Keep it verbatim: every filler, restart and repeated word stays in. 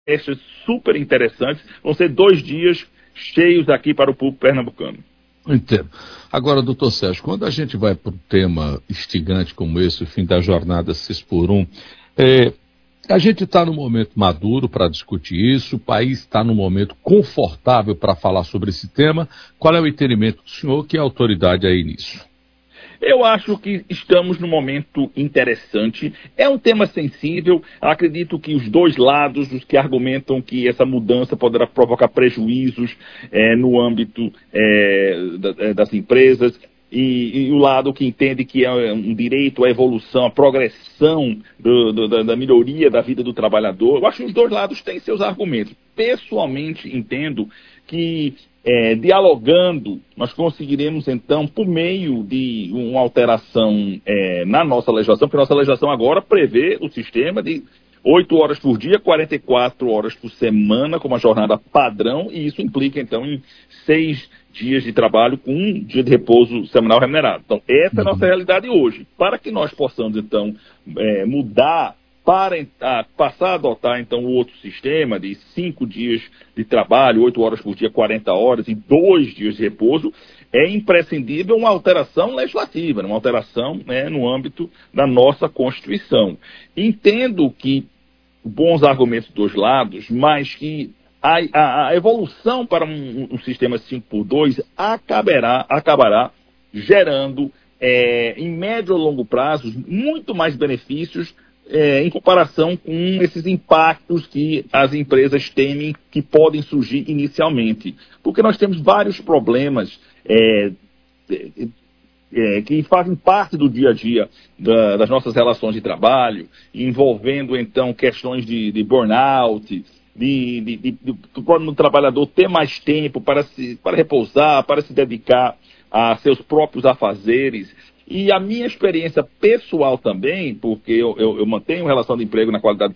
palestras super interessantes. Vão ser dois dias cheios aqui para o público pernambucano. Entendo. Agora, doutor Sérgio, quando a gente vai para um tema instigante como esse, o fim da jornada seis por um, é, a gente está num momento maduro para discutir isso, o país está num momento confortável para falar sobre esse tema. Qual é o entendimento do senhor, que é a autoridade aí nisso? Eu acho que estamos num momento interessante. É um tema sensível. Acredito que os dois lados, os que argumentam que essa mudança poderá provocar prejuízos é, no âmbito é, da, das empresas, e, e o lado que entende que é um direito à evolução, à progressão do, do, da, da melhoria da vida do trabalhador. Eu acho que os dois lados têm seus argumentos. Pessoalmente, entendo que É, dialogando, nós conseguiremos, então, por meio de uma alteração é, na nossa legislação, porque a nossa legislação agora prevê o sistema de oito horas por dia, quarenta e quatro horas por semana, como a jornada padrão, e isso implica, então, em seis dias de trabalho com um dia de repouso semanal remunerado. Então, essa é a nossa realidade hoje. Para que nós possamos, então, é, mudar para a, passar a adotar, então, o outro sistema de cinco dias de trabalho, oito horas por dia, quarenta horas e dois dias de repouso, é imprescindível uma alteração legislativa, uma alteração, né, no âmbito da nossa Constituição. Entendo que bons argumentos dos lados, mas que a, a, a evolução para um, um sistema cinco por dois acabará, acabará gerando, é, em médio ou longo prazo, muito mais benefícios É, em comparação com esses impactos que as empresas temem que podem surgir inicialmente. Porque nós temos vários problemas é, é, que fazem parte do dia a dia da, das nossas relações de trabalho, envolvendo, então, questões de, de burnout, de, de, de, de, do trabalhador ter mais tempo para, se, para repousar, para se dedicar a seus próprios afazeres. E a minha experiência pessoal também, porque eu, eu, eu mantenho relação de emprego na qualidade